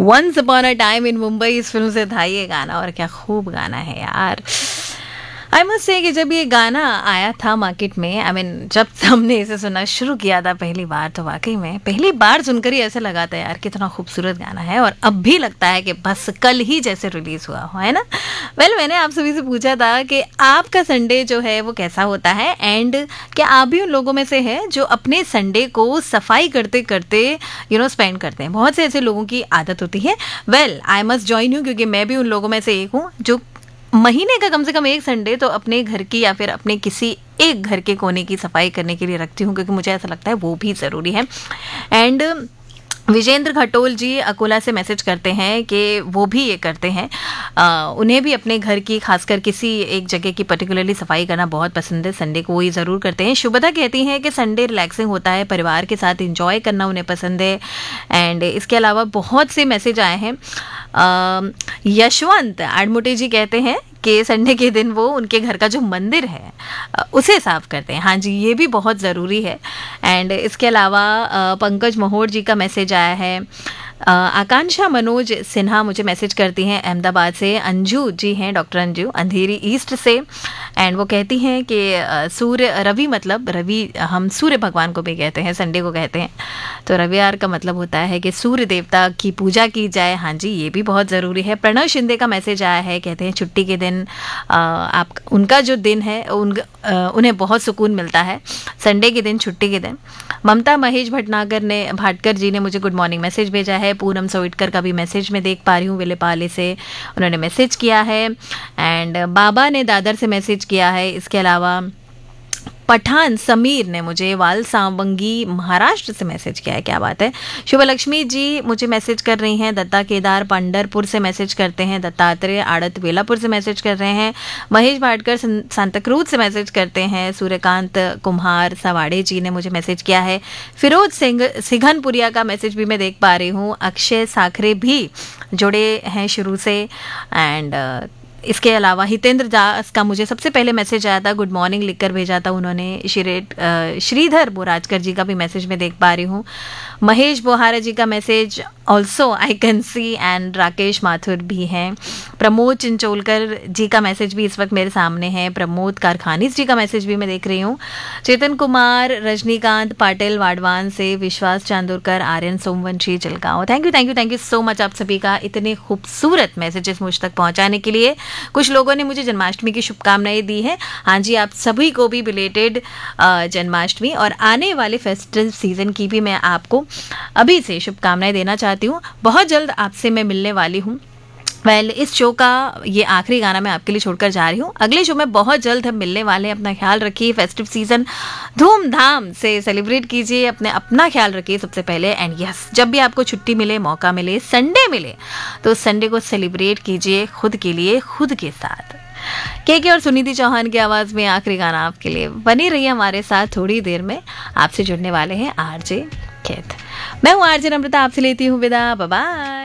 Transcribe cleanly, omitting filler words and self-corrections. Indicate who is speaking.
Speaker 1: Once upon a time in Mumbai, इस film से था ये गाना, और क्या खूब गाना है यार। आई मस्ट से कि जब ये गाना आया था मार्केट में, आई मीन जब हमने इसे सुनना शुरू किया था पहली बार, तो वाकई में पहली बार सुनकर ही ऐसा लगा था यार कितना खूबसूरत गाना है, और अब भी लगता है कि बस कल ही जैसे रिलीज हुआ हो, है ना। मैंने आप सभी से पूछा था कि आपका संडे जो है वो कैसा होता है, एंड क्या आप भी उन लोगों में से है जो अपने संडे को सफाई करते करते स्पेंड करते हैं। बहुत से ऐसे लोगों की आदत होती है। आई मस्ट जॉइन यू, क्योंकि मैं भी उन लोगों में से एक हूँ जो महीने का कम से कम एक संडे तो अपने घर की या फिर अपने किसी एक घर के कोने की सफाई करने के लिए रखती हूँ, क्योंकि मुझे ऐसा लगता है वो भी ज़रूरी है। एंड विजेंद्र खटोल जी अकोला से मैसेज करते हैं कि वो भी ये करते हैं, उन्हें भी अपने घर की खासकर किसी एक जगह की पर्टिकुलरली सफाई करना बहुत पसंद है, संडे को वो ये ज़रूर करते हैं। शुभदा कहती हैं कि संडे रिलैक्सिंग होता है, परिवार के साथ इंजॉय करना उन्हें पसंद है। एंड इसके अलावा बहुत से मैसेज आए हैं। यशवंत आडमोटे जी कहते हैं कि संडे के दिन वो उनके घर का जो मंदिर है उसे साफ करते हैं। हाँ जी, ये भी बहुत ज़रूरी है। एंड इसके अलावा पंकज महोर जी का मैसेज आया है। आकांक्षा मनोज सिन्हा मुझे मैसेज करती हैं अहमदाबाद से। अंजू जी हैं, डॉक्टर अंजू, अंधेरी ईस्ट से। एंड वो कहती हैं कि सूर्य रवि, मतलब रवि हम सूर्य भगवान को भी कहते हैं, संडे को कहते हैं, तो रविवार का मतलब होता है कि सूर्य देवता की पूजा की जाए। हाँ जी, ये भी बहुत ज़रूरी है। प्रणव शिंदे का मैसेज आया है, कहते हैं छुट्टी के दिन आप उनका जो दिन है उन्हें बहुत सुकून मिलता है, संडे के दिन, छुट्टी के दिन। ममता महेश भाटकर जी ने मुझे गुड मॉर्निंग मैसेज भेजा है। पूनम सोइटकर का भी मैसेज मैं देख पा रही हूँ, विलेपाले से उन्होंने मैसेज किया है। एंड बाबा ने दादर से मैसेज किया है। इसके अलावा पठान समीर ने मुझे वालसावंगी महाराष्ट्र से मैसेज किया है, क्या बात है। शुभलक्ष्मी जी मुझे मैसेज कर रही हैं, दत्ता केदार पंडरपुर से मैसेज करते हैं, दत्तात्रेय आड़त बेलापुर से मैसेज कर रहे हैं, महेश भाटकर सांताक्रूज से मैसेज करते हैं, सूर्यकांत कुम्हार सवाड़े जी ने मुझे मैसेज किया है, फिरोज सिंह सिघनपुरिया का मैसेज भी मैं देख पा रही हूँ, अक्षय साखरे भी जुड़े हैं शुरू से। एंड इसके अलावा हितेंद्र दास का मुझे सबसे पहले मैसेज आया था, गुड मॉर्निंग लिखकर भेजा था उन्होंने। श्रीधर बोराजकर जी का भी मैसेज मैं देख पा रही हूँ। महेश बोहारा जी का message also I can see, and Rakesh Mathur भी हैं। प्रमोद चिंचोलकर जी का मैसेज भी इस वक्त मेरे सामने है। प्रमोद कारखानीस जी का मैसेज भी मैं देख रही हूँ। चेतन कुमार, रजनीकांत पाटिल वाडवान से, विश्वास Chandorkar, Aryan Somvanshi चिलगांव। Thank you so much आप सभी का इतने खूबसूरत मैसेजेस मुझ तक पहुँचाने के लिए। कुछ लोगों ने मुझे जन्माष्टमी की शुभकामनाएं दी हैं। हाँ जी, आप सभी को भी बिलेटेड जन्माष्टमी और आने वाले फेस्टिवल सीजन की भी मैं आपको अभी से शुभकामनाएं देना चाहती हूँ। बहुत जल्द आपसे मैं मिलने वाली हूँ। इस शो का ये आखिरी गाना मैं आपके लिए छोड़कर जा रही हूँ। अगले शो में बहुत जल्द हम मिलने वाले हैं। अपना ख्याल रखिए, फेस्टिव सीजन धूमधाम से सेलिब्रेट कीजिए, अपना ख्याल रखिए सबसे पहले। एंड यस, जब भी आपको छुट्टी मिले, मौका मिले, संडे मिले, तो संडे को सेलिब्रेट कीजिए खुद के लिए, खुद के साथ। के और सुनीति चौहान की आवाज़ में आखिरी गाना आपके लिए। बनी रहिए हमारे साथ, थोड़ी देर में आपसे जुड़ने वाले हैं आरजे खेत। मैं हूँ आरजे नम्रता, आपसे लेती हूँ विदा। Bye bye.